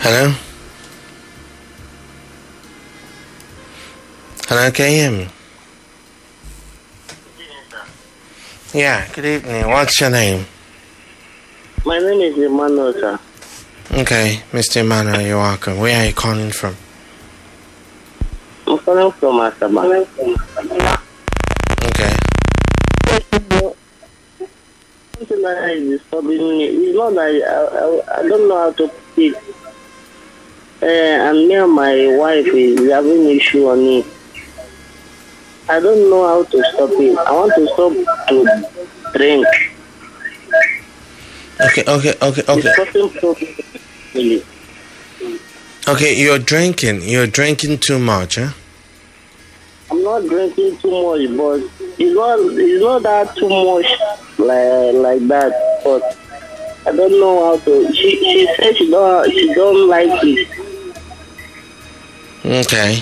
Hello? Hello, can you hear me? Yeah, good evening. What's your name? My name is Emmanuel, sir. Okay, Mr. Emmanuel, you're welcome. Where are you calling from? I'm calling from Asaba. Okay. Something that is disturbing me. It's not that I don't know how to put it. And me and my wife is having issue on it. I don't know how to stop it. I want to stop to drink. Okay. It's causing problems, really. Okay, you're drinking too much, huh? I'm not drinking too much, but it's not that too much like that. But I don't know how to. She said she don't like it. Okay.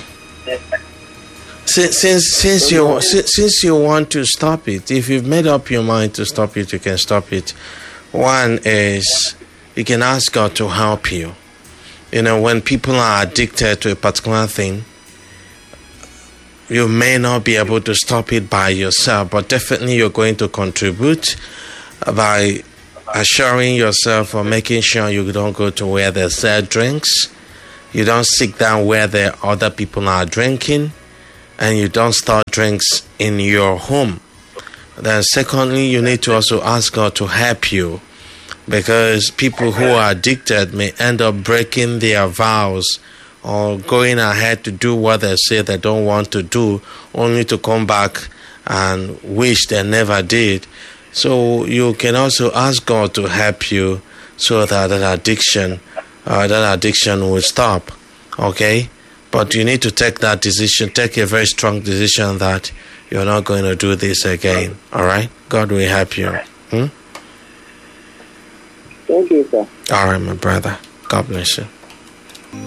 Since you want to stop it, if you've made up your mind to stop it, you can stop it. One is you can ask God to help you. You know, when people are addicted to a particular thing, you may not be able to stop it by yourself, but definitely you're going to contribute by assuring yourself or making sure you don't go to where they sell drinks, you don't sit down where the other people are drinking, and you don't start drinks in your home. Then secondly, you need to also ask God to help you, because people who are addicted may end up breaking their vows or going ahead to do what they say they don't want to do, only to come back and wish they never did. So you can also ask God to help you so that that addiction will stop. Okay? But you need to take that decision, take a very strong decision that you're not going to do this again. All right? God will help you. Thank you, sir. All right, my brother. God bless you.